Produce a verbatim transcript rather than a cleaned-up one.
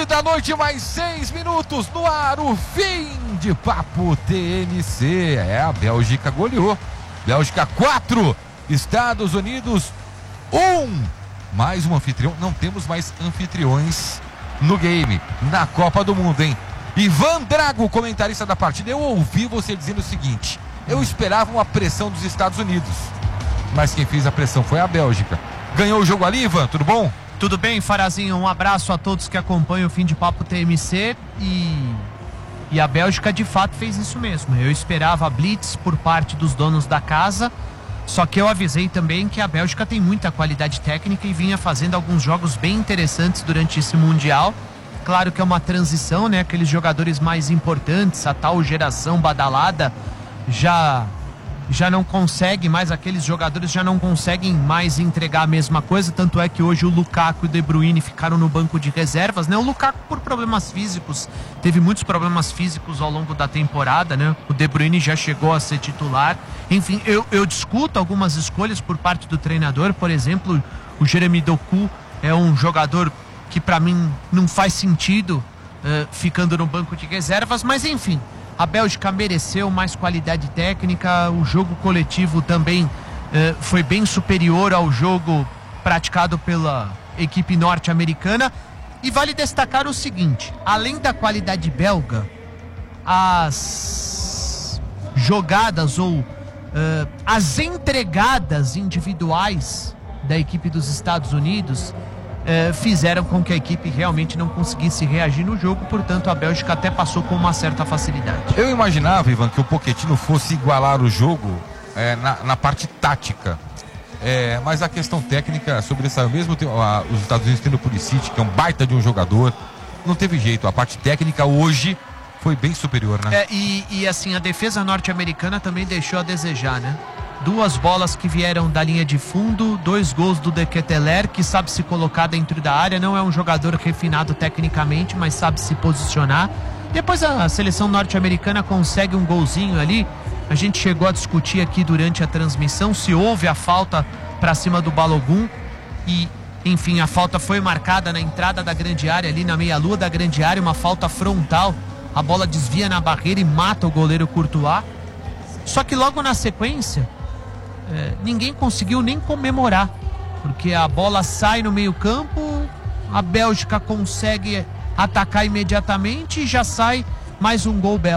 onze da noite, mais seis minutos no ar, o fim de Papo T N C. É, a Bélgica goleou. Bélgica quatro, Estados Unidos um. Mais um anfitrião, não temos mais anfitriões no game, na Copa do Mundo, hein? Ivan Drago, comentarista da partida, eu ouvi você dizendo o seguinte: eu esperava uma pressão dos Estados Unidos, mas quem fez a pressão foi a Bélgica. Ganhou o jogo ali, Ivan, tudo bom? Tudo bem, Farazinho? Um abraço a todos que acompanham o Fim de Papo T M C. E, e a Bélgica de fato fez isso mesmo. Eu esperava blitz por parte dos donos da casa, só que eu avisei também que a Bélgica tem muita qualidade técnica e vinha fazendo alguns jogos bem interessantes durante esse Mundial. Claro que é uma transição, né? Aqueles jogadores mais importantes, a tal geração badalada, já... já não consegue mais, aqueles jogadores já não conseguem mais entregar a mesma coisa, tanto é que hoje o Lukaku e o De Bruyne ficaram no banco de reservas, né? O Lukaku por problemas físicos, teve muitos problemas físicos ao longo da temporada, né? O De Bruyne já chegou a ser titular. Enfim, eu, eu discuto algumas escolhas por parte do treinador, por exemplo, o Jeremy Doku é um jogador que para mim não faz sentido uh, ficando no banco de reservas, mas enfim, a Bélgica mereceu mais qualidade técnica, o jogo coletivo também eh, foi bem superior ao jogo praticado pela equipe norte-americana. E vale destacar o seguinte: além da qualidade belga, as jogadas ou eh, as entregadas individuais da equipe dos Estados Unidos Eh, fizeram com que a equipe realmente não conseguisse reagir no jogo, portanto a Bélgica até passou com uma certa facilidade. Eu imaginava, Ivan, que o Pochettino fosse igualar o jogo é, na, na parte tática, é, mas a questão técnica sobressaiu mesmo. A, os Estados Unidos tendo o Pulisic, que é um baita de um jogador, não teve jeito. A parte técnica hoje foi bem superior, né? É, e, e assim, a defesa norte-americana também deixou a desejar, né? Duas bolas que vieram da linha de fundo, dois gols do De Ketelaere, que sabe se colocar dentro da área, não é um jogador refinado tecnicamente, mas sabe se posicionar. Depois a seleção norte-americana consegue um golzinho ali. A gente chegou a discutir aqui durante a transmissão se houve a falta para cima do Balogun e, enfim, a falta foi marcada na entrada da grande área, ali na meia-lua da grande área, uma falta frontal. A bola desvia na barreira e mata o goleiro Courtois. Só que logo na sequência, É, ninguém conseguiu nem comemorar, porque a bola sai no meio campo, a Bélgica consegue atacar imediatamente e já sai mais um gol belga.